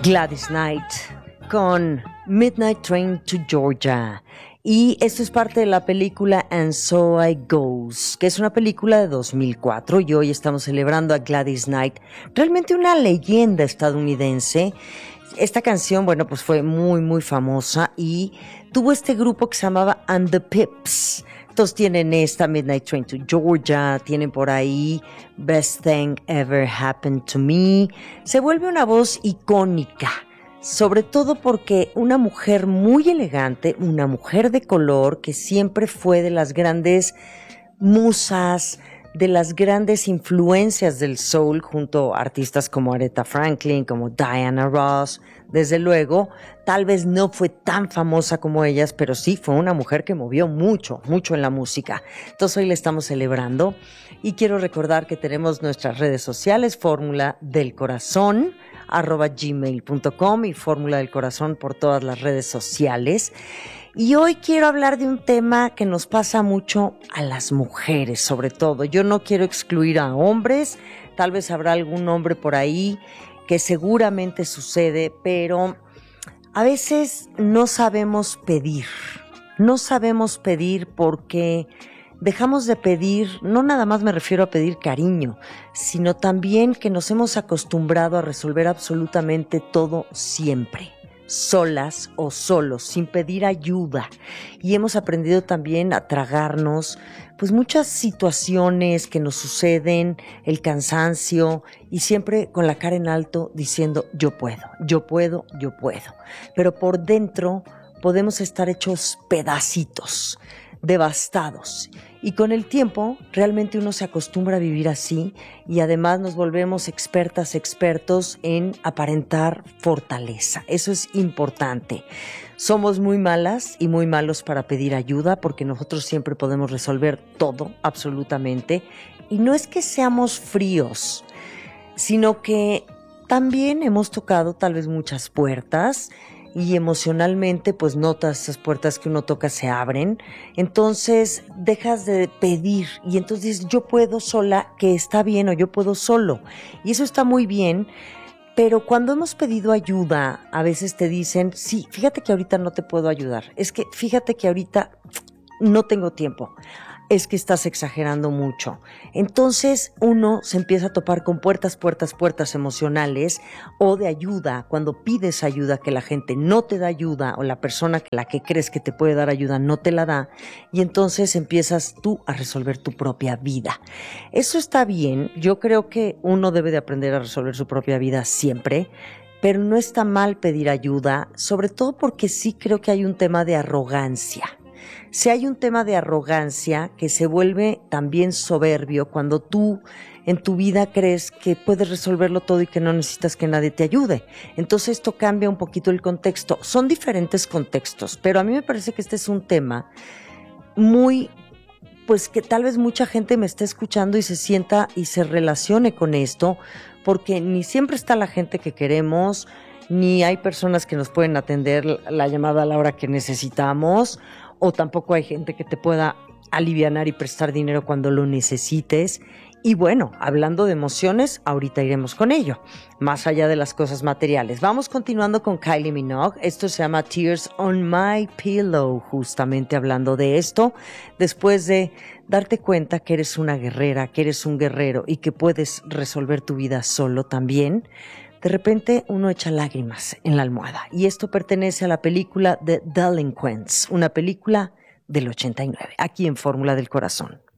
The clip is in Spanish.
Gladys Knight con Midnight Train to Georgia. Y esto es parte de la película And So I Goes, que es una película de 2004 y hoy estamos celebrando a Gladys Knight, realmente una leyenda estadounidense. Esta canción, bueno, pues fue muy famosa y tuvo este grupo que se llamaba And the Pips. Entonces tienen esta Midnight Train to Georgia, tienen por ahí Best Thing Ever Happened to Me. Se vuelve una voz icónica, sobre todo porque una mujer muy elegante, una mujer de color que siempre fue de las grandes musas, de las grandes influencias del soul junto a artistas como Aretha Franklin, como Diana Ross. Desde luego, tal vez no fue tan famosa como ellas, pero sí fue una mujer que movió mucho en la música. Entonces hoy le estamos celebrando y quiero recordar que tenemos nuestras redes sociales, Fórmula del Corazón, @gmail.com y Fórmula del Corazón por todas las redes sociales. Y hoy quiero hablar de un tema que nos pasa mucho a las mujeres, sobre todo. Yo no quiero excluir a hombres, tal vez habrá algún hombre por ahí que seguramente sucede, pero a veces no sabemos pedir. No sabemos pedir porque dejamos de pedir, no nada más me refiero a pedir cariño, sino también que nos hemos acostumbrado a resolver absolutamente todo siempre, solas o solos, sin pedir ayuda. Y hemos aprendido también a tragarnos pues muchas situaciones que nos suceden, el cansancio y siempre con la cara en alto diciendo yo puedo, yo puedo, yo puedo. Pero por dentro podemos estar hechos pedacitos, devastados. Y con el tiempo realmente uno se acostumbra a vivir así y además nos volvemos expertos en aparentar fortaleza. Eso es importante. Somos muy malas y muy malos para pedir ayuda porque nosotros siempre podemos resolver todo, absolutamente. Y no es que seamos fríos, sino que también hemos tocado tal vez muchas puertas y emocionalmente pues no todas esas puertas que uno toca se abren, entonces dejas de pedir y entonces dices yo puedo sola, que está bien, o yo puedo solo, y eso está muy bien. Pero cuando hemos pedido ayuda, a veces te dicen, sí, fíjate que ahorita no te puedo ayudar, es que fíjate que ahorita no tengo tiempo, es que estás exagerando mucho. Entonces uno se empieza a topar con puertas emocionales o de ayuda. Cuando pides ayuda que la gente no te da ayuda o la persona que la que crees que te puede dar ayuda no te la da y entonces empiezas tú a resolver tu propia vida. Eso está bien, yo creo que uno debe de aprender a resolver su propia vida siempre, pero no está mal pedir ayuda, sobre todo porque sí creo que hay un tema de arrogancia. Si hay un tema de arrogancia que se vuelve también soberbio cuando tú en tu vida crees que puedes resolverlo todo y que no necesitas que nadie te ayude. Entonces esto cambia un poquito el contexto. Son diferentes contextos, pero a mí me parece que este es un tema muy, pues que tal vez mucha gente me esté escuchando y se sienta y se relacione con esto, porque ni siempre está la gente que queremos, ni hay personas que nos pueden atender la llamada a la hora que necesitamos, o tampoco hay gente que te pueda alivianar y prestar dinero cuando lo necesites. Y bueno, hablando de emociones, ahorita iremos con ello, más allá de las cosas materiales. Vamos continuando con Kylie Minogue. Esto se llama Tears on My Pillow, justamente hablando de esto, después de darte cuenta que eres una guerrera, que eres un guerrero y que puedes resolver tu vida solo también. De repente uno echa lágrimas en la almohada y esto pertenece a la película The Delinquents, una película del 89, aquí en Fórmula del Corazón.